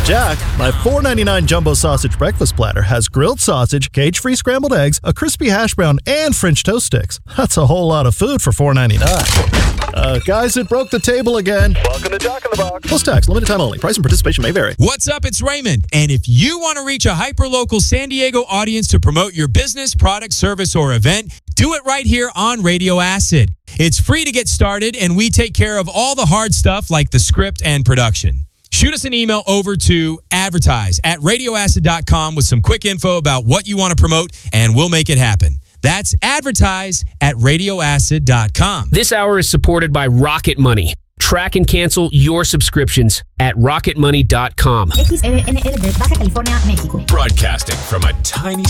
Jack, my $4.99 jumbo sausage breakfast platter has grilled sausage, cage-free scrambled eggs, a crispy hash brown, and French toast sticks. That's a whole lot of food for $4.99. Guys, it broke the table again. Welcome to Jack in the Box. Plus tax, limited time only. Price and participation may vary. What's up? It's Raymond. And if you want to reach a hyper-local San Diego audience to promote your business, product, service, or event, do it right here on Radio Acid. It's free to get started, and we take care of all the hard stuff like the script and production. Shoot us an email over to advertise@radioacid.com with some quick info about what you want to promote, and we'll make it happen. That's advertise@radioacid.com. This hour is supported by Rocket Money. Track and cancel your subscriptions at rocketmoney.com. XRNL de Baja California, México. Broadcasting from a tiny